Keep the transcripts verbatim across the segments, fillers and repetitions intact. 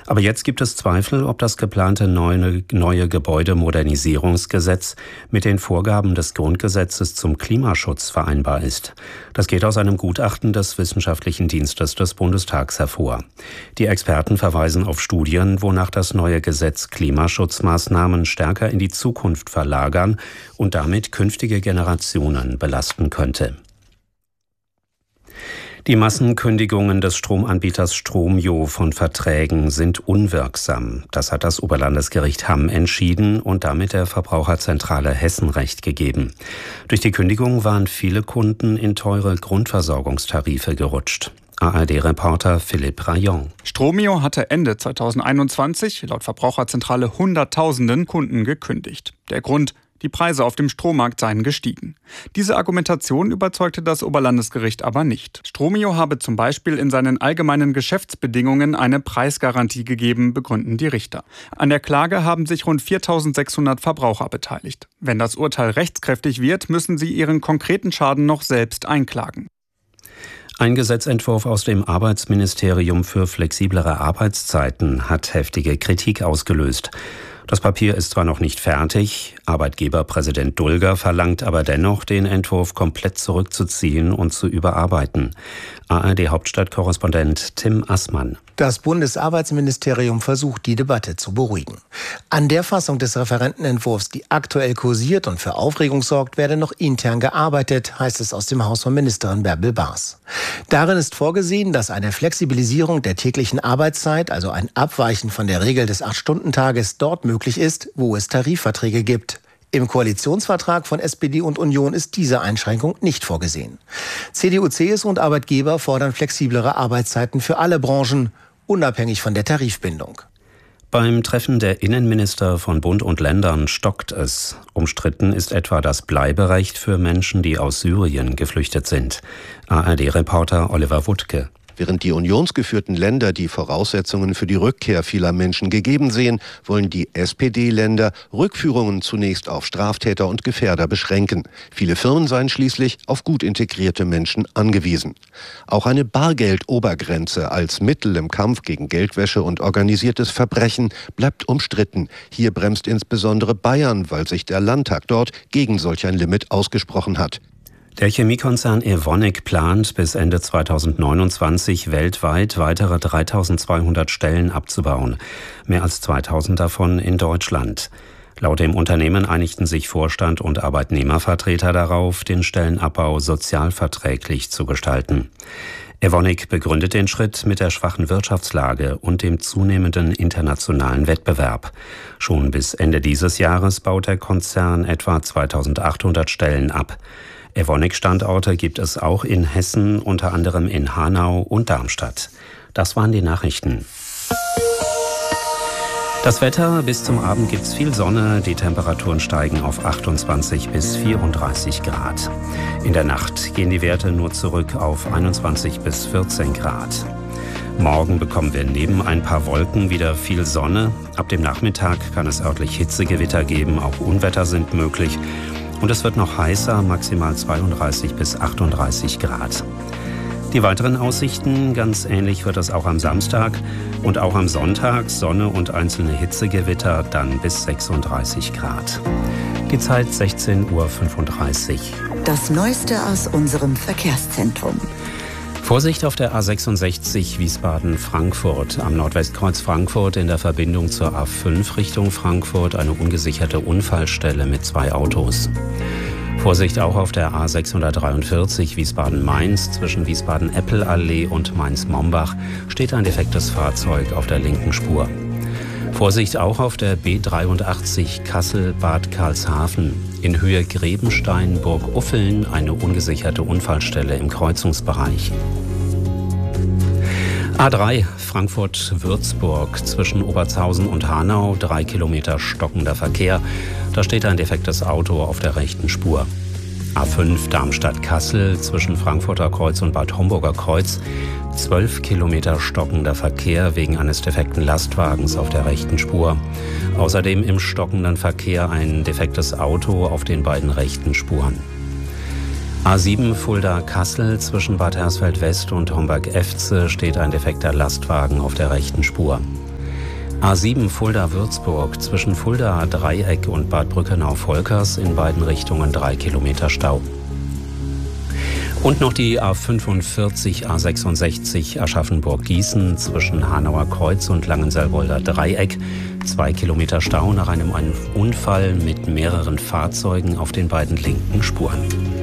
Aber jetzt gibt es Zweifel, ob das geplante neue, neue Gebäudemodernisierungsgesetz mit den Vorgaben des Grundgesetzes zum Klimaschutz vereinbar ist. Das geht aus einem Gutachten des Wissenschaftlichen Dienstes des Bundestags hervor. Die Experten verweisen auf Studien, wonach das neue Gesetz Klimaschutzmaßnahmen stärker in die Zukunft verlagern und damit künftige Generationen belasten könnte. Die Massenkündigungen des Stromanbieters Stromio von Verträgen sind unwirksam. Das hat das Oberlandesgericht Hamm entschieden und damit der Verbraucherzentrale Hessen Recht gegeben. Durch die Kündigung waren viele Kunden in teure Grundversorgungstarife gerutscht. A R D-Reporter Philipp Rayon. Stromio hatte Ende zweitausendeinundzwanzig laut Verbraucherzentrale Hunderttausenden Kunden gekündigt. Der Grund: die Preise auf dem Strommarkt seien gestiegen. Diese Argumentation überzeugte das Oberlandesgericht aber nicht. Stromio habe zum Beispiel in seinen allgemeinen Geschäftsbedingungen eine Preisgarantie gegeben, begründen die Richter. An der Klage haben sich rund viertausendsechshundert Verbraucher beteiligt. Wenn das Urteil rechtskräftig wird, müssen sie ihren konkreten Schaden noch selbst einklagen. Ein Gesetzentwurf aus dem Arbeitsministerium für flexiblere Arbeitszeiten hat heftige Kritik ausgelöst. Das Papier ist zwar noch nicht fertig, Arbeitgeberpräsident Dulger verlangt aber dennoch, den Entwurf komplett zurückzuziehen und zu überarbeiten. A R D-Hauptstadtkorrespondent Tim Assmann. Das Bundesarbeitsministerium versucht, die Debatte zu beruhigen. An der Fassung des Referentenentwurfs, die aktuell kursiert und für Aufregung sorgt, werde noch intern gearbeitet, heißt es aus dem Haus von Ministerin Bärbel Baas. Darin ist vorgesehen, dass eine Flexibilisierung der täglichen Arbeitszeit, also ein Abweichen von der Regel des acht-Stunden-Tages, dort möglich ist, wo es Tarifverträge gibt. Im Koalitionsvertrag von S P D und Union ist diese Einschränkung nicht vorgesehen. C D U, C S U und Arbeitgeber fordern flexiblere Arbeitszeiten für alle Branchen, unabhängig von der Tarifbindung. Beim Treffen der Innenminister von Bund und Ländern stockt es. Umstritten ist etwa das Bleiberecht für Menschen, die aus Syrien geflüchtet sind. A R D-Reporter Oliver Wuttke. Während die unionsgeführten Länder die Voraussetzungen für die Rückkehr vieler Menschen gegeben sehen, wollen die S P D-Länder Rückführungen zunächst auf Straftäter und Gefährder beschränken. Viele Firmen seien schließlich auf gut integrierte Menschen angewiesen. Auch eine Bargeldobergrenze als Mittel im Kampf gegen Geldwäsche und organisiertes Verbrechen bleibt umstritten. Hier bremst insbesondere Bayern, weil sich der Landtag dort gegen solch ein Limit ausgesprochen hat. Der Chemiekonzern Evonik plant, bis Ende zweitausendneunundzwanzig weltweit weitere dreitausendzweihundert Stellen abzubauen. Mehr als zweitausend davon in Deutschland. Laut dem Unternehmen einigten sich Vorstand und Arbeitnehmervertreter darauf, den Stellenabbau sozialverträglich zu gestalten. Evonik begründet den Schritt mit der schwachen Wirtschaftslage und dem zunehmenden internationalen Wettbewerb. Schon bis Ende dieses Jahres baut der Konzern etwa zweitausendachthundert Stellen ab. Evonik-Standorte gibt es auch in Hessen, unter anderem in Hanau und Darmstadt. Das waren die Nachrichten. Das Wetter: bis zum Abend gibt's viel Sonne, die Temperaturen steigen auf achtundzwanzig bis vierunddreißig Grad. In der Nacht gehen die Werte nur zurück auf einundzwanzig bis vierzehn Grad. Morgen bekommen wir neben ein paar Wolken wieder viel Sonne. Ab dem Nachmittag kann es örtlich Hitzegewitter geben, auch Unwetter sind möglich. Und es wird noch heißer, maximal zweiunddreißig bis achtunddreißig Grad. Die weiteren Aussichten: ganz ähnlich wird es auch am Samstag und auch am Sonntag. Sonne und einzelne Hitzegewitter, dann bis sechsunddreißig Grad. Die Zeit sechzehn Uhr fünfunddreißig. Das Neueste aus unserem Verkehrszentrum. Vorsicht auf der A sechsundsechzig Wiesbaden-Frankfurt. Am Nordwestkreuz Frankfurt in der Verbindung zur A fünf Richtung Frankfurt eine ungesicherte Unfallstelle mit zwei Autos. Vorsicht auch auf der A sechshundertdreiundvierzig Wiesbaden-Mainz. Zwischen Wiesbaden-Eppelallee und Mainz-Mombach steht ein defektes Fahrzeug auf der linken Spur. Vorsicht auch auf der B dreiundachtzig Kassel-Bad Karlshafen. In Höhe Grebenstein-Burg-Uffeln eine ungesicherte Unfallstelle im Kreuzungsbereich. A drei Frankfurt-Würzburg zwischen Obertshausen und Hanau, drei Kilometer stockender Verkehr. Da steht ein defektes Auto auf der rechten Spur. A fünf Darmstadt-Kassel zwischen Frankfurter Kreuz und Bad Homburger Kreuz, zwölf Kilometer stockender Verkehr wegen eines defekten Lastwagens auf der rechten Spur. Außerdem im stockenden Verkehr ein defektes Auto auf den beiden rechten Spuren. A sieben Fulda-Kassel zwischen Bad Hersfeld West und Homburg-Efze steht ein defekter Lastwagen auf der rechten Spur. A sieben Fulda-Würzburg zwischen Fulda-Dreieck und Bad Brückenau-Volkers in beiden Richtungen drei Kilometer Stau. Und noch die A fünfundvierzig A sechsundsechzig Aschaffenburg-Gießen zwischen Hanauer Kreuz und Langenselbolder Dreieck. Zwei Kilometer Stau nach einem Unfall mit mehreren Fahrzeugen auf den beiden linken Spuren.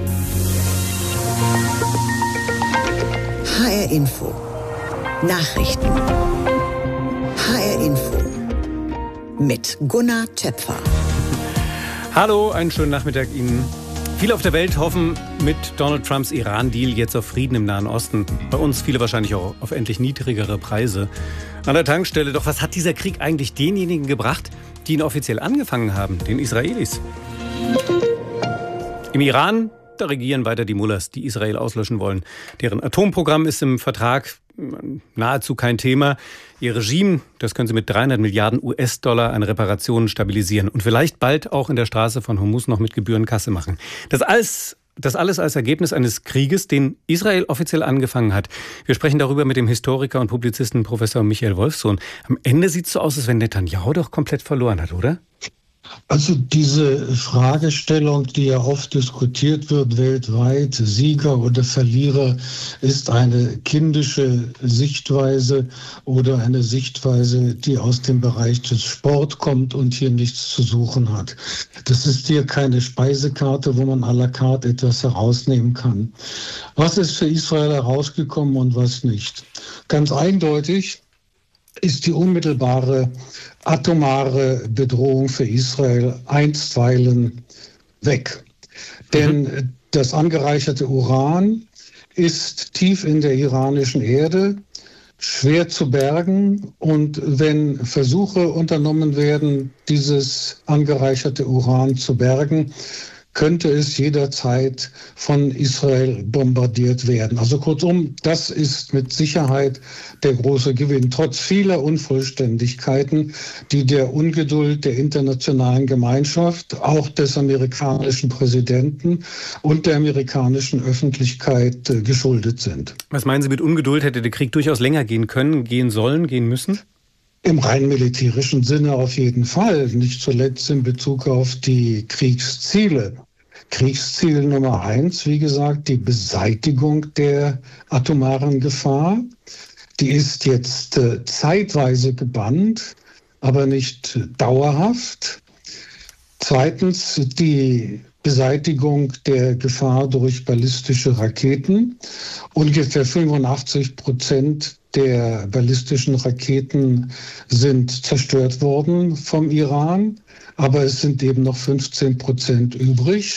H R Info. Nachrichten. H R Info. Mit Gunnar Töpfer. Hallo, einen schönen Nachmittag Ihnen. Viele auf der Welt hoffen mit Donald Trumps Iran-Deal jetzt auf Frieden im Nahen Osten. Bei uns viele wahrscheinlich auch auf endlich niedrigere Preise an der Tankstelle. Doch was hat dieser Krieg eigentlich denjenigen gebracht, die ihn offiziell angefangen haben, den Israelis? Im Iran, da regieren weiter die Mullahs, die Israel auslöschen wollen. Deren Atomprogramm ist im Vertrag nahezu kein Thema. Ihr Regime, das können sie mit dreihundert Milliarden U S-Dollar an Reparationen stabilisieren und vielleicht bald auch in der Straße von Hormuz noch mit Gebühren Kasse machen. Das alles, das alles als Ergebnis eines Krieges, den Israel offiziell angefangen hat. Wir sprechen darüber mit dem Historiker und Publizisten Professor Michael Wolfsohn. Am Ende sieht es so aus, als wenn Netanyahu doch komplett verloren hat, oder? Also diese Fragestellung, die ja oft diskutiert wird weltweit, Sieger oder Verlierer, ist eine kindische Sichtweise oder eine Sichtweise, die aus dem Bereich des Sport kommt und hier nichts zu suchen hat. Das ist hier keine Speisekarte, wo man à la carte etwas herausnehmen kann. Was ist für Israel herausgekommen und was nicht? Ganz eindeutig ist die unmittelbare atomare Bedrohung für Israel einstweilen weg. Mhm. Denn das angereicherte Uran ist tief in der iranischen Erde, schwer zu bergen. Und wenn Versuche unternommen werden, dieses angereicherte Uran zu bergen, könnte es jederzeit von Israel bombardiert werden. Also kurzum, das ist mit Sicherheit der große Gewinn, trotz vieler Unvollständigkeiten, die der Ungeduld der internationalen Gemeinschaft, auch des amerikanischen Präsidenten und der amerikanischen Öffentlichkeit äh, geschuldet sind. Was meinen Sie mit Ungeduld? Hätte der Krieg durchaus länger gehen können, gehen sollen, gehen müssen? Im rein militärischen Sinne auf jeden Fall, nicht zuletzt in Bezug auf die Kriegsziele. Kriegsziel Nummer eins, wie gesagt, die Beseitigung der atomaren Gefahr. Die ist jetzt äh, zeitweise gebannt, aber nicht dauerhaft. Zweitens die Beseitigung der Gefahr durch ballistische Raketen. Ungefähr fünfundachtzig Prozent der ballistischen Raketen sind zerstört worden vom Iran, aber es sind eben noch fünfzehn Prozent übrig.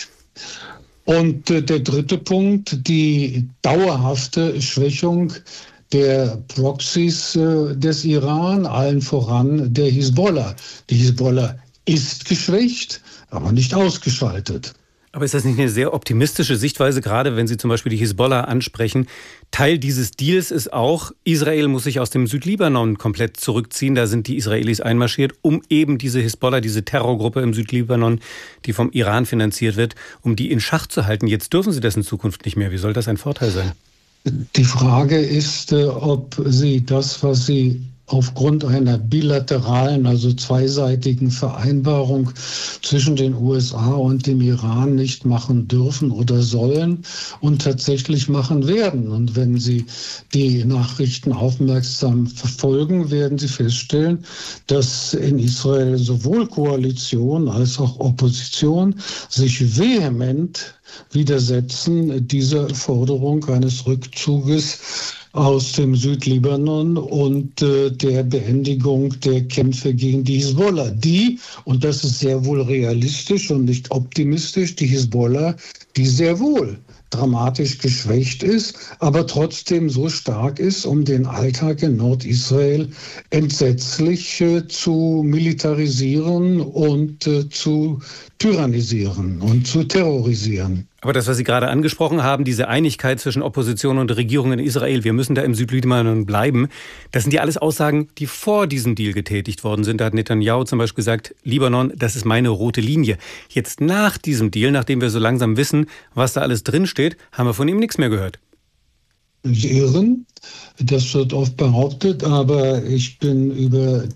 Und äh, der dritte Punkt, die dauerhafte Schwächung der Proxys äh, des Iran, allen voran der Hisbollah. Die Hisbollah ist geschwächt, aber nicht ausgeschaltet. Aber ist das nicht eine sehr optimistische Sichtweise, gerade wenn Sie zum Beispiel die Hisbollah ansprechen? Teil dieses Deals ist auch, Israel muss sich aus dem Südlibanon komplett zurückziehen. Da sind die Israelis einmarschiert, um eben diese Hisbollah, diese Terrorgruppe im Südlibanon, die vom Iran finanziert wird, um die in Schach zu halten. Jetzt dürfen sie das in Zukunft nicht mehr. Wie soll das ein Vorteil sein? Die Frage ist, ob Sie das, was Sie aufgrund einer bilateralen, also zweiseitigen Vereinbarung zwischen den U S A und dem Iran nicht machen dürfen oder sollen und tatsächlich machen werden. Und wenn Sie die Nachrichten aufmerksam verfolgen, werden Sie feststellen, dass in Israel sowohl Koalition als auch Opposition sich vehement widersetzen dieser Forderung eines Rückzuges aus dem Südlibanon und äh, der Beendigung der Kämpfe gegen die Hisbollah. Die, und das ist sehr wohl realistisch und nicht optimistisch, die Hisbollah, die sehr wohl dramatisch geschwächt ist, aber trotzdem so stark ist, um den Alltag in Nordisrael entsetzlich äh, zu militarisieren und äh, zu tyrannisieren und zu terrorisieren. Aber das, was Sie gerade angesprochen haben, diese Einigkeit zwischen Opposition und Regierung in Israel, wir müssen da im Südlibanon bleiben, das sind ja alles Aussagen, die vor diesem Deal getätigt worden sind. Da hat Netanyahu zum Beispiel gesagt, Libanon, das ist meine rote Linie. Jetzt nach diesem Deal, nachdem wir so langsam wissen, was da alles drinsteht, haben wir von ihm nichts mehr gehört. Irren, das wird oft behauptet, aber ich bin über